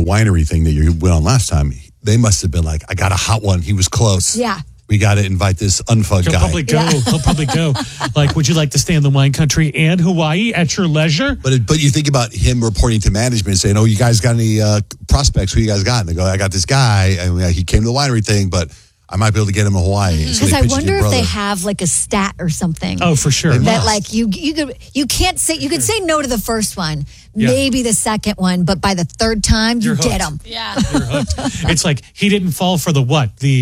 winery thing that you went on last time, they must have been like, I got a hot one. He was close. Yeah. We got to invite this unfucked guy. He'll probably go. Like, would you like to stay in the wine country and Hawaii at your leisure? But you think about him reporting to management and saying, oh, you guys got any prospects? Who you guys got? And they go, I got this guy. And he came to the winery thing, but I might be able to get him in Hawaii. Because I wonder if they have like a stat or something. Oh, for sure. That like you can't say, you could say no to the first one, maybe the second one, but by the third time you get them. Yeah. You're hooked. It's like he didn't fall for the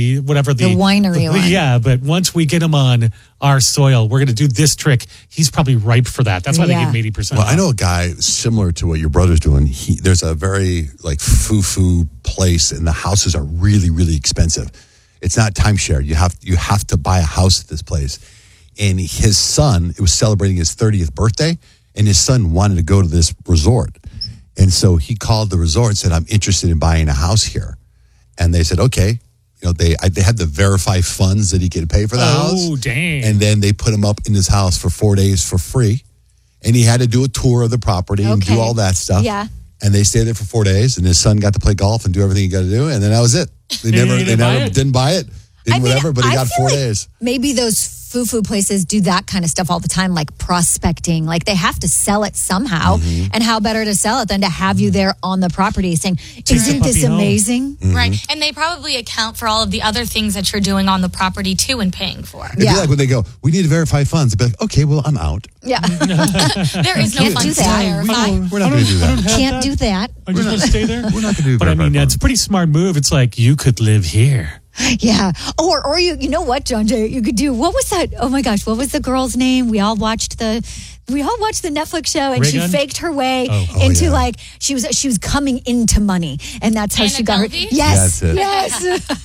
winery one. Yeah, but once we get him on our soil, we're going to do this trick. He's probably ripe for that. That's why they give him 80%. Well, I know a guy similar to what your brother's doing. There's a very like foo-foo place, and the houses are really, really expensive. It's not timeshare. You have to buy a house at this place. And his son, it was celebrating his 30th birthday, and his son wanted to go to this resort. And so he called the resort and said, I'm interested in buying a house here. And they said, okay. You know, they had to verify funds that he could pay for the house. Oh, dang. And then they put him up in his house for 4 days for free. And he had to do a tour of the property and do all that stuff. Yeah. And they stayed there for 4 days, and his son got to play golf and do everything he got to do, and then that was it. They never didn't buy it, but he got 4 days. Maybe those foo-foo places do that kind of stuff all the time, like prospecting. Like they have to sell it somehow, and how better to sell it than to have you there on the property saying, "Isn't this amazing?" Right, and they probably account for all of the other things that you're doing on the property too and paying for. It'd be like when they go, we need to verify funds. It'd be like, okay, well, I'm out. Yeah. There is no funds to verify. We're not going to do that. Can't do that. I'm just going to stay there. We're not going to do that. But I mean, it's a pretty smart move. It's like you could live here. Yeah. Or you know what, John Jay, you could do, what was that? Oh my gosh, what was the girl's name? We all watched the Netflix show, and she faked her way into like she was coming into money, and that's how she got her. Yes. Yes.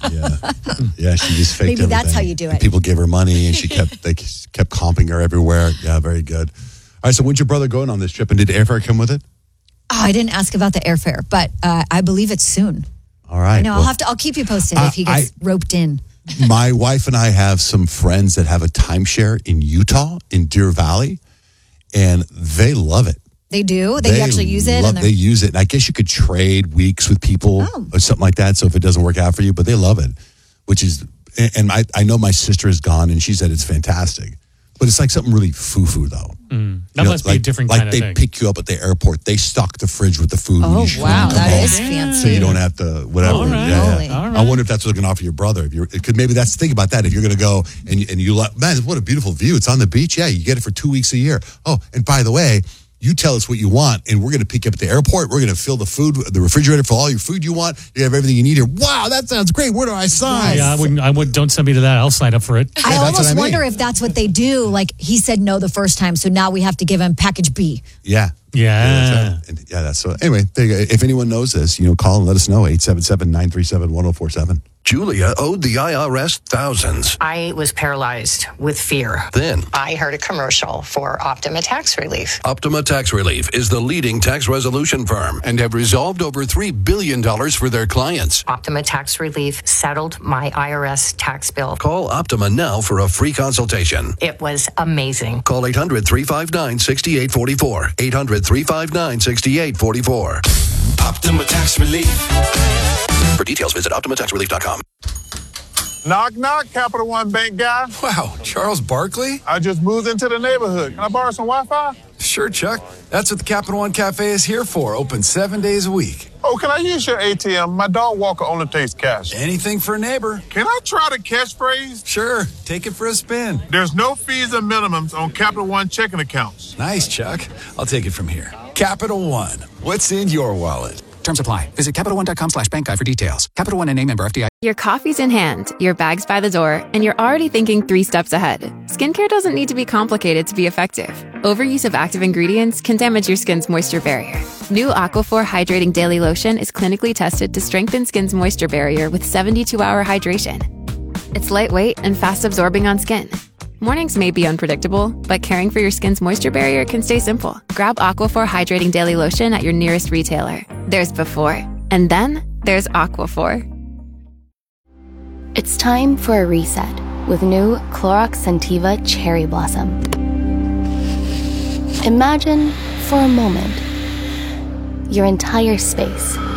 Yeah, she just faked Maybe everything. that's how you do it. And people gave her money, and they kept comping her everywhere. Yeah, very good. All right, so when's your brother going on this trip, and did airfare come with it? Oh, I didn't ask about the airfare, but I believe it's soon. All right. No, I'll keep you posted if he gets roped in. My wife and I have some friends that have a timeshare in Utah, in Deer Valley, and they love it. They do? They actually use it? They use it. And I guess you could trade weeks with people or something like that. So if it doesn't work out for you, but they love it, and I know my sister has gone and she said it's fantastic. But it's like something really foo-foo, though. That must be a different kind of thing. Like they pick you up at the airport. They stock the fridge with the food. Oh, wow. That is fancy. So you don't have to, whatever. All right. Yeah. All right. I wonder if that's what they're going to offer your brother. Because maybe that's the thing about that. If you're going to go and you man, what a beautiful view. It's on the beach. Yeah, you get it for 2 weeks a year. Oh, and by the way, you tell us what you want, and we're going to pick you up at the airport. We're going to fill the refrigerator for all your food you want. You have everything you need here. Wow, that sounds great. Where do I sign? Yeah, I wouldn't. Don't send me to that. I'll sign up for it. I almost wonder if that's what they do. Like he said no the first time, so now we have to give him package B. Yeah. Yeah. That's so. Anyway, if anyone knows this, call and let us know. 877-937-1047. Julia owed the IRS thousands. I was paralyzed with fear. Then I heard a commercial for Optima Tax Relief. Optima Tax Relief is the leading tax resolution firm and have resolved over $3 billion for their clients. Optima Tax Relief settled my IRS tax bill. Call Optima now for a free consultation. It was amazing. Call 800-359-6844. 800-359-6844. Optima Tax Relief. For details, visit OptimaTaxRelief.com. Knock, knock, Capital One Bank guy. Wow, Charles Barkley? I just moved into the neighborhood. Can I borrow some Wi-Fi? Sure, Chuck. That's what the Capital One Cafe is here for. Open 7 days a week. Oh, can I use your ATM? My dog walker only takes cash. Anything for a neighbor. Can I try the catchphrase? Sure. Take it for a spin. There's no fees and minimums on Capital One checking accounts. Nice, Chuck. I'll take it from here. Capital One. What's in your wallet? Terms apply. Visit CapitalOne.com/bankguide for details. Capital One, NA, member FDIC. Your coffee's in hand, your bag's by the door, and you're already thinking 3 steps ahead. Skincare doesn't need to be complicated to be effective. Overuse of active ingredients can damage your skin's moisture barrier. New Aquaphor Hydrating Daily Lotion is clinically tested to strengthen skin's moisture barrier with 72-hour hydration. It's lightweight and fast-absorbing on skin. Mornings may be unpredictable, but caring for your skin's moisture barrier can stay simple. Grab Aquaphor Hydrating Daily Lotion at your nearest retailer. There's before, and then there's Aquaphor. It's time for a reset with new Clorox Scentiva Cherry Blossom. Imagine, for a moment, your entire space